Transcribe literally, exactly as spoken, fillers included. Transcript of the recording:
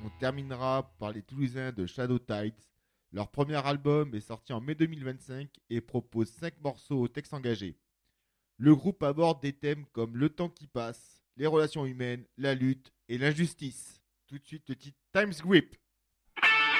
On terminera par les Toulousains de Shadow Tides. Leur premier album est sorti en mai deux mille vingt-cinq et propose cinq morceaux au texte engagé. Le groupe aborde des thèmes comme le temps qui passe, les relations humaines, la lutte et l'injustice. Tout de suite le titre Time's Grip.